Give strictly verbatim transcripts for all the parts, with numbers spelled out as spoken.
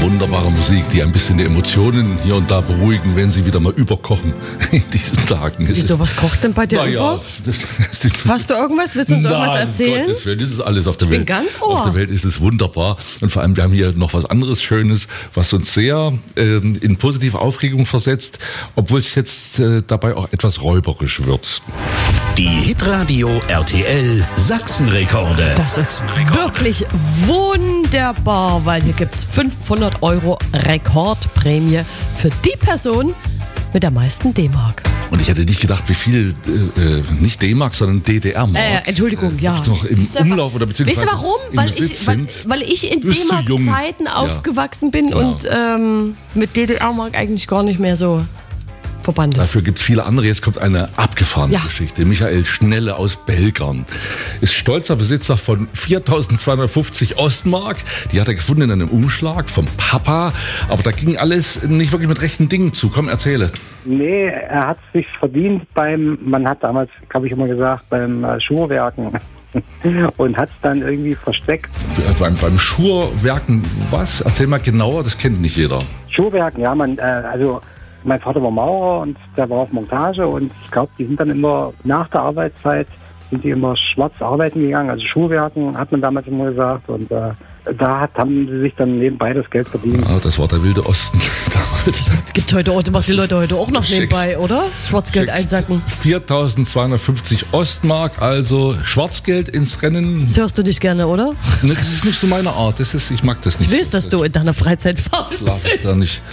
Wunderbare Musik, die ein bisschen die Emotionen hier und da beruhigen, wenn sie wieder mal überkochen in diesen Tagen. Es Wieso, was kocht denn bei dir naja, über? das, das, Hast du irgendwas? Willst du uns Nein, irgendwas erzählen? Um Gottes Willen, das ist alles auf der Ich Welt. bin ganz Ohr. Auf der Welt ist es wunderbar. Und vor allem, wir haben hier noch was anderes Schönes, was uns sehr ähm, in positive Aufregung versetzt, obwohl es jetzt äh, dabei auch etwas räuberisch wird. Die Hitradio R T L Sachsenrekorde. Das ist wirklich wunderbar, weil hier gibt es fünfhundert Euro Rekordprämie für die Person mit der meisten D-Mark. Und ich hätte nicht gedacht, wie viel, äh, nicht D-Mark, sondern D D R-Mark. Äh, Entschuldigung, ja. Noch im Umlauf oder beziehungsweise Weißt du warum? im Weil Besitz ich, weil, sind. weil ich in Du bist zu jung. D-Mark-Zeiten Ja. aufgewachsen bin Ja. und ähm, mit D D R-Mark eigentlich gar nicht mehr so verbandelt. Dafür gibt es viele andere. Jetzt kommt eine abgefahrene Ja. Geschichte. Michael Schnelle aus Belgern ist stolzer Besitzer von viertausendzweihundertfünfzig Ostmark. Die hat er gefunden in einem Umschlag vom Papa. Aber da ging alles nicht wirklich mit rechten Dingen zu. Komm, erzähle. Nee, er hat sich verdient beim, man hat damals, habe ich immer gesagt, beim äh, Schuhwerken und hat es dann irgendwie versteckt. Beim, beim Schurwerken, was? Erzähl mal genauer, das kennt nicht jeder. Schuhwerken, ja, man, äh, also mein Vater war Maurer und der war auf Montage und ich glaube, die sind dann immer nach der Arbeitszeit, sind die immer schwarz arbeiten gegangen, also Schuhwerken hat man damals immer gesagt und äh, da hat, haben sie sich dann nebenbei das Geld verdient. Ja, das war der wilde Osten damals. Gibt heute auch, macht die Leute heute auch noch Schickst. nebenbei, oder? Schwarzgeld einsacken. viertausendzweihundertfünfzig Ostmark, also Schwarzgeld ins Rennen. Das hörst du nicht gerne, oder? Das ist nicht so meine Art. Das ist, ich mag das nicht. Ich weiß, dass du in deiner Freizeit faul Schlafe ich da nicht.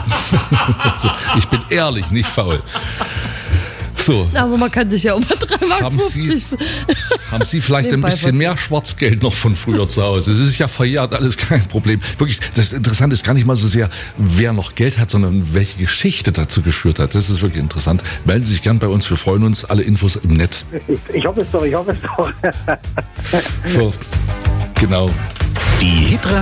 Ich bin ehrlich, nicht faul. So, Aber man kann sich ja um drei Mark Haben Sie- fünfzig. haben Sie vielleicht ein Nebenbei bisschen mehr Schwarzgeld noch von früher zu Hause? Es ist ja verjährt, alles kein Problem. Wirklich, das Interessante ist gar nicht mal so sehr, wer noch Geld hat, sondern welche Geschichte dazu geführt hat. Das ist wirklich interessant. Melden Sie sich gern bei uns, wir freuen uns. Alle Infos im Netz. Ich, ich hoffe es doch, ich hoffe es doch. So, genau. Die Hitradio